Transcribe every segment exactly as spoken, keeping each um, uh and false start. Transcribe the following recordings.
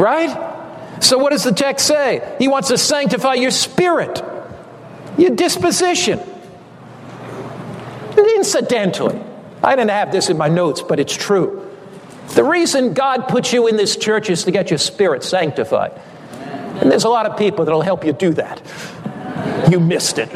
Right? So what does the text say? He wants to sanctify your spirit, your disposition. And incidentally, I didn't have this in my notes, but it's true. The reason God puts you in this church is to get your spirit sanctified. And there's a lot of people that will help you do that. You missed it.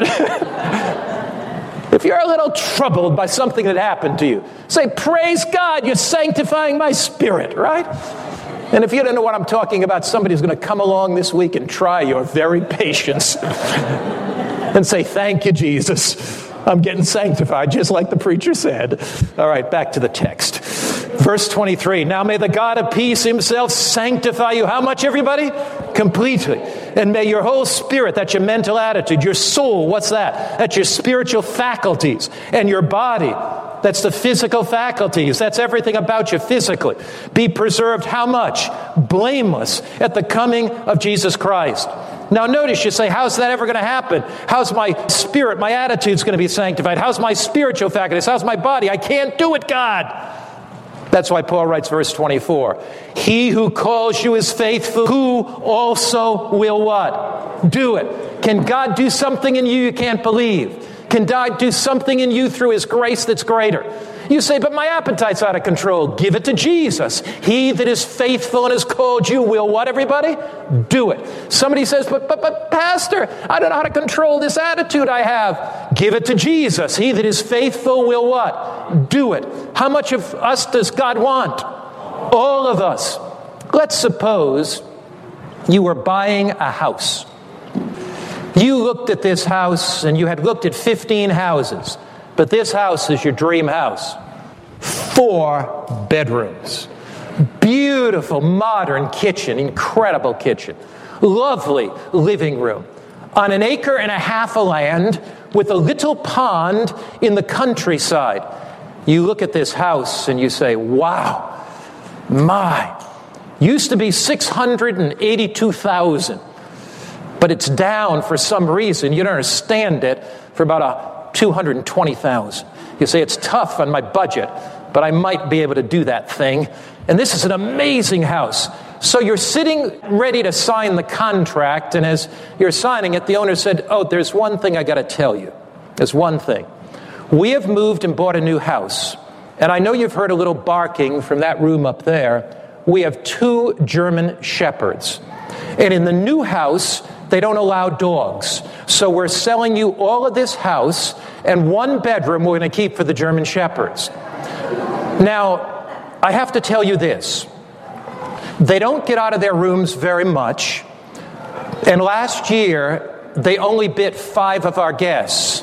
If you're a little troubled by something that happened to you, say, praise God, you're sanctifying my spirit, right? And if you don't know what I'm talking about, somebody's going to come along this week and try your very patience and say, thank you, Jesus. I'm getting sanctified, just like the preacher said. All right, back to the text. Verse twenty-three, now may the God of peace himself sanctify you. How much, everybody? Completely. And may your whole spirit, that's your mental attitude, your soul, what's that? That's your spiritual faculties. And your body, that's the physical faculties. That's everything about you physically. Be preserved how much? Blameless at the coming of Jesus Christ. Now notice, you say, how's that ever going to happen? How's my spirit, my attitude's going to be sanctified? How's my spiritual faculties? How's my body? I can't do it, God. That's why Paul writes verse twenty-four. He who calls you is faithful, who also will what? Do it. Can God do something in you you can't believe? Can God do something in you through his grace that's greater? You say, but my appetite's out of control. Give it to Jesus. He that is faithful and has called you will what, everybody? Do it. Somebody says, but, but, but Pastor, I don't know how to control this attitude I have. Give it to Jesus. He that is faithful will what? Do it. How much of us does God want? All of us. Let's suppose you were buying a house. You looked at this house and you had looked at fifteen houses. But this house is your dream house. Four bedrooms. Beautiful, modern kitchen. Incredible kitchen. Lovely living room. On an acre and a half of land with a little pond in the countryside. You look at this house and you say, wow, my. Used to be six hundred eighty-two thousand dollars. But it's down for some reason. You don't understand it. For about a two hundred twenty thousand dollars. You say, it's tough on my budget, but I might be able to do that thing. And this is an amazing house. So you're sitting ready to sign the contract, and as you're signing it, the owner said, oh, there's one thing I got to tell you. There's one thing. We have moved and bought a new house, and I know you've heard a little barking from that room up there. We have two German shepherds. And in the new house, they don't allow dogs. So we're selling you all of this house, and one bedroom we're going to keep for the German shepherds. Now, I have to tell you this. They don't get out of their rooms very much. And last year, they only bit five of our guests.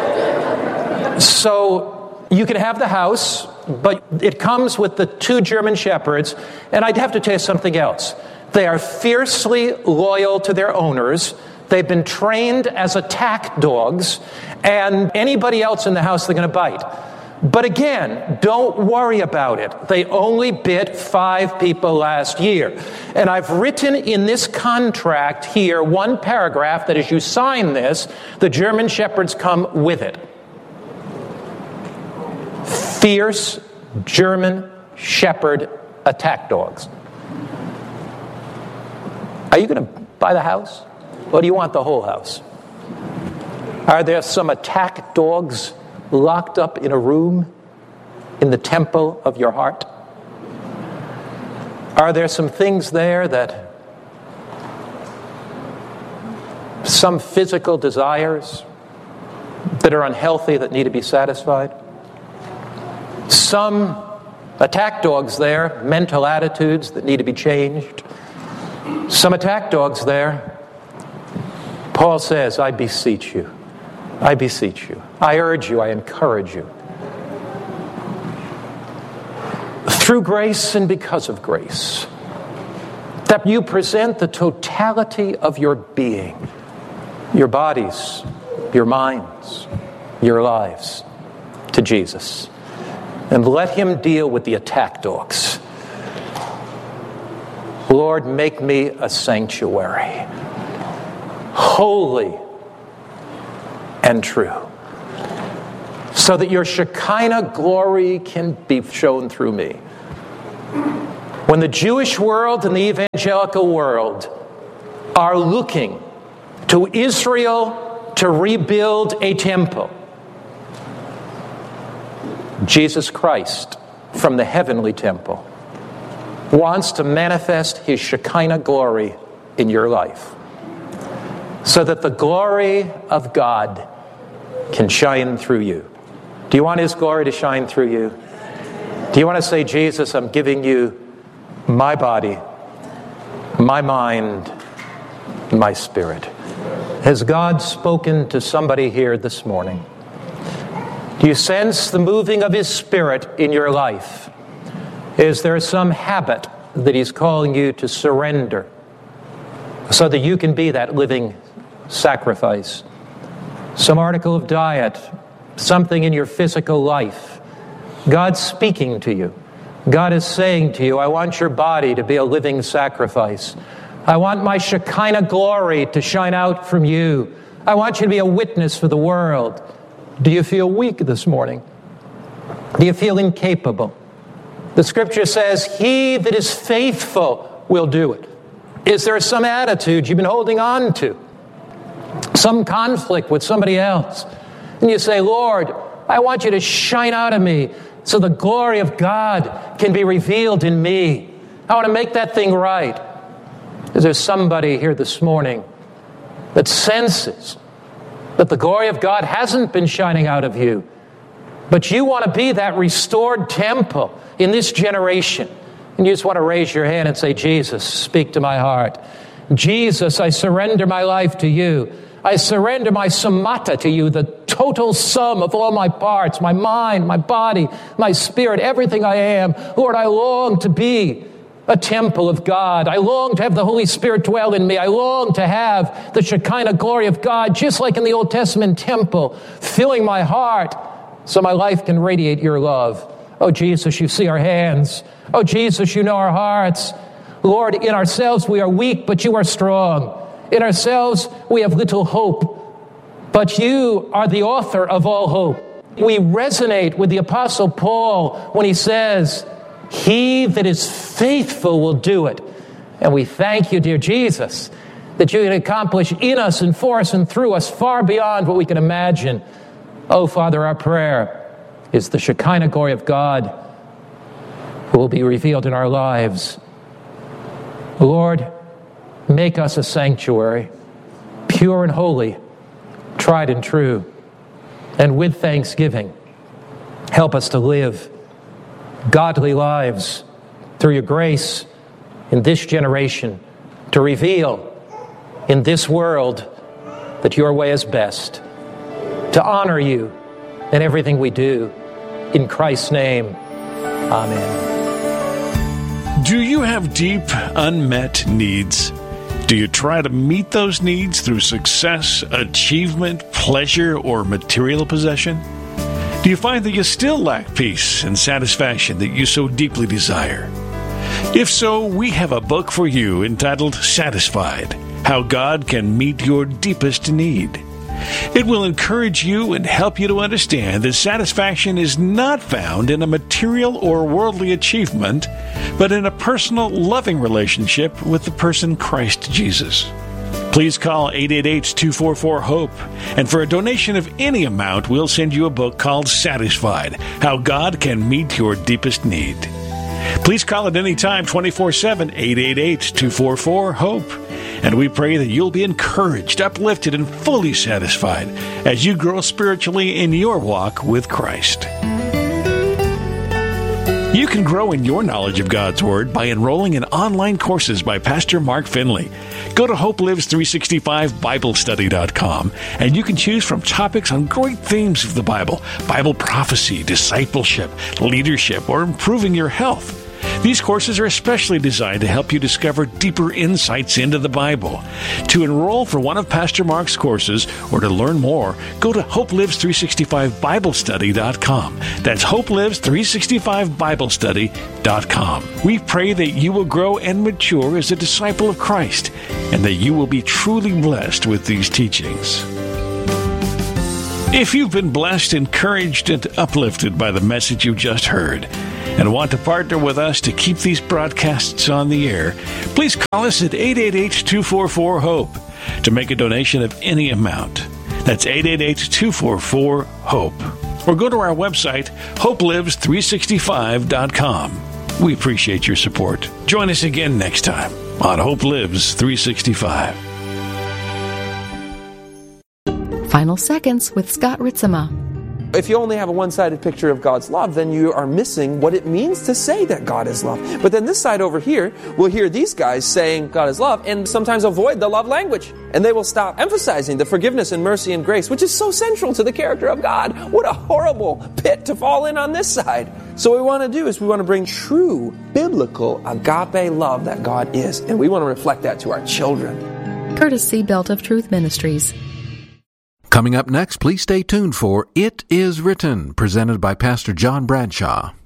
So you can have the house, but it comes with the two German shepherds. And I'd have to tell you something else. They are fiercely loyal to their owners. They've been trained as attack dogs, and anybody else in the house they're going to bite. But again, don't worry about it. They only bit five people last year. And I've written in this contract here one paragraph that as you sign this, the German shepherds come with it. Fierce German shepherd attack dogs. Are you going to buy the house? Or do you want the whole house? Are there some attack dogs locked up in a room in the temple of your heart? Are there some things there that, some physical desires that are unhealthy that need to be satisfied? Some attack dogs there, mental attitudes that need to be changed? Some attack dogs there. Paul says, I beseech you. I beseech you. I urge you. I encourage you. Through grace and because of grace, that you present the totality of your being, your bodies, your minds, your lives to Jesus. And let him deal with the attack dogs. Lord, make me a sanctuary, holy and true, so that your Shekinah glory can be shown through me. When the Jewish world and the evangelical world are looking to Israel to rebuild a temple, Jesus Christ from the heavenly temple wants to manifest his Shekinah glory in your life so that the glory of God can shine through you. Do you want his glory to shine through you? Do you want to say, Jesus, I'm giving you my body, my mind, my spirit? Has God spoken to somebody here this morning? Do you sense the moving of his Spirit in your life? Is there some habit that he's calling you to surrender so that you can be that living sacrifice? Some article of diet, something in your physical life. God's speaking to you. God is saying to you, I want your body to be a living sacrifice. I want my Shekinah glory to shine out from you. I want you to be a witness for the world. Do you feel weak this morning? Do you feel incapable? The scripture says, he that is faithful will do it. Is there some attitude you've been holding on to? Some conflict with somebody else? And you say, Lord, I want you to shine out of me so the glory of God can be revealed in me. I want to make that thing right. Is there somebody here this morning that senses that the glory of God hasn't been shining out of you, but you want to be that restored temple in this generation? And you just want to raise your hand and say, Jesus, speak to my heart. Jesus, I surrender my life to you. I surrender my somata to you, the total sum of all my parts, my mind, my body, my spirit, everything I am. Lord, I long to be a temple of God. I long to have the Holy Spirit dwell in me. I long to have the Shekinah glory of God, just like in the Old Testament temple, filling my heart so my life can radiate your love. Oh, Jesus, you see our hands. Oh, Jesus, you know our hearts. Lord, in ourselves we are weak, but you are strong. In ourselves we have little hope, but you are the author of all hope. We resonate with the Apostle Paul when he says, he that is faithful will do it. And we thank you, dear Jesus, that you can accomplish in us and for us and through us far beyond what we can imagine. Oh, Father, our prayer is the Shekinah glory of God who will be revealed in our lives. Lord, make us a sanctuary, pure and holy, tried and true. And with thanksgiving, help us to live godly lives through your grace in this generation, to reveal in this world that your way is best, to honor you in everything we do. In Christ's name, amen. Do you have deep, unmet needs? Do you try to meet those needs through success, achievement, pleasure, or material possession? Do you find that you still lack peace and satisfaction that you so deeply desire? If so, we have a book for you entitled Satisfied: How God Can Meet Your Deepest Need. It will encourage you and help you to understand that satisfaction is not found in a material or worldly achievement, but in a personal, loving relationship with the person Christ Jesus. Please call eight eight eight, two four four, HOPE, and for a donation of any amount, we'll send you a book called Satisfied: How God Can Meet Your Deepest Need. Please call at any time, twenty-four seven, eight eight eight, two four four, HOPE, and we pray that you'll be encouraged, uplifted, and fully satisfied as you grow spiritually in your walk with Christ. You can grow in your knowledge of God's Word by enrolling in online courses by Pastor Mark Finley. Go to Hope Lives three sixty-five Bible Study dot com, and you can choose from topics on great themes of the Bible: Bible prophecy, discipleship, leadership, or improving your health. These courses are especially designed to help you discover deeper insights into the Bible. To enroll for one of Pastor Mark's courses or to learn more, go to Hope Lives three sixty-five Bible Study dot com. That's Hope Lives three sixty-five Bible Study dot com. We pray that you will grow and mature as a disciple of Christ, and that you will be truly blessed with these teachings. If you've been blessed, encouraged, and uplifted by the message you just heard, and want to partner with us to keep these broadcasts on the air, please call us at eight eight eight, two four four, HOPE to make a donation of any amount. That's eight eight eight, two four four, HOPE. Or go to our website, hope lives three sixty-five dot com. We appreciate your support. Join us again next time on Hope Lives three sixty-five. Final Seconds with Scott Ritzema. If you only have a one-sided picture of God's love, then you are missing what it means to say that God is love. But then this side over here will hear these guys saying God is love and sometimes avoid the love language. And they will stop emphasizing the forgiveness and mercy and grace, which is so central to the character of God. What a horrible pit to fall in on this side. So what we want to do is we want to bring true biblical agape love that God is. And we want to reflect that to our children. Courtesy Belt of Truth Ministries. Coming up next, please stay tuned for It Is Written, presented by Pastor John Bradshaw.